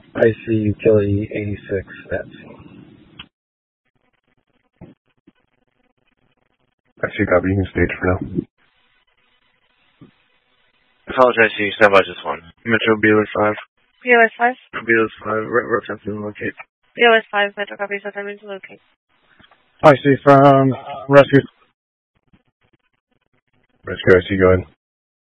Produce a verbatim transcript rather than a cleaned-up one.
I C utility eighty-six at scene. I see, copy. You can stage for now. Apologize to you, stand by just one. Metro Beeler five. B O S five. Beeler five, rope attempting to locate. B O S five, Metro copies, attempting to locate. I C from rescue. Rescue, I see, go ahead.